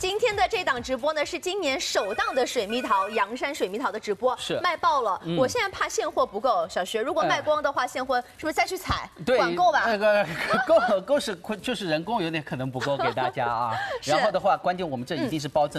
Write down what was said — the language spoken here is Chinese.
今天的这档直播呢，是今年首档的水蜜桃阳山水蜜桃的直播， 是卖爆了。我现在怕现货不够，小学如果卖光的话，现货是不是再去采？ 对， 管够吧？ 那个够是就是人工有点可能不够给大家啊。然后的话，关键我们这一定是包正。